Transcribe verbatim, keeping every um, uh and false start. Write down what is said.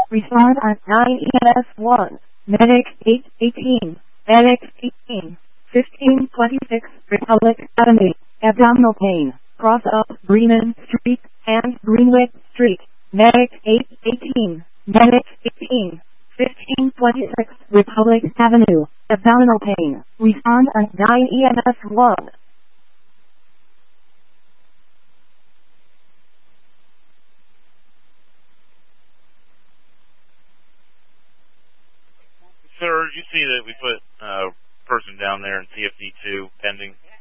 Respond on nine E M S one. Medic eight eighteen. Medic eighteen. fifteen twenty-six Republic Avenue. Abdominal pain. Cross up Bremen Street and Greenwich Street. Medic eight eighteen. Medic eighteen. fifteen twenty-six Republic Avenue. Abdominal pain. Respond on nine E M S one. Sir, you see that we put a uh, person down there in C F D two pending?